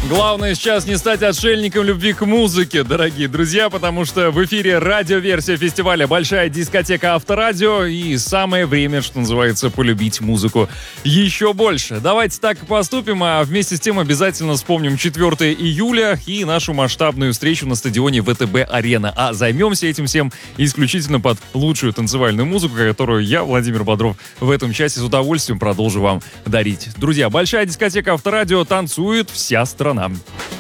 Главное сейчас не стать отшельником любви к музыке, дорогие друзья, потому что в эфире радиоверсия фестиваля «Большая дискотека Авторадио», и самое время, что называется, полюбить музыку еще больше. Давайте так и поступим, а вместе с тем обязательно вспомним 4 июля и нашу масштабную встречу на стадионе ВТБ-Арена. А займемся этим всем исключительно под лучшую танцевальную музыку, которую я, Владимир Бодров, в этом часе с удовольствием продолжу вам дарить. Друзья, «Большая дискотека Авторадио», танцует вся страна.